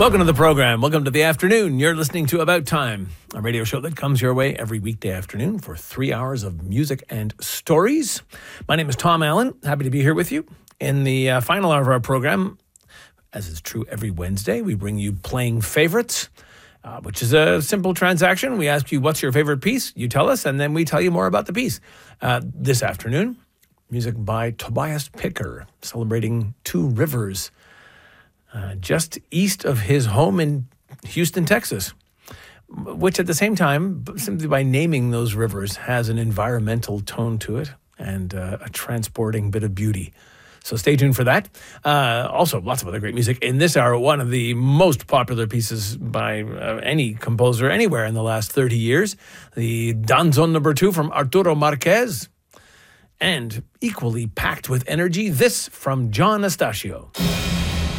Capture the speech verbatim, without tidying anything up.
Welcome to the program. Welcome to the afternoon. You're listening to About Time, a radio show that comes your way every weekday afternoon for three hours of music and stories. My name is Tom Allen. Happy to be here with you. In the uh, final hour of our program, as is true every Wednesday, we bring you Playing Favorites, uh, which is a simple transaction. We ask you, what's your favorite piece? You tell us, and then we tell you more about the piece. Uh, this afternoon, music by Tobias Picker, celebrating Two Rivers, Uh, just east of his home in Houston, Texas, which at the same time, simply by naming those rivers, has an environmental tone to it and uh, a transporting bit of beauty. So stay tuned for that. Uh, also, lots of other great music. In this hour, one of the most popular pieces by uh, any composer anywhere in the last thirty years, the Danzón number two from Arturo Marquez, and equally packed with energy, this from John Estacio.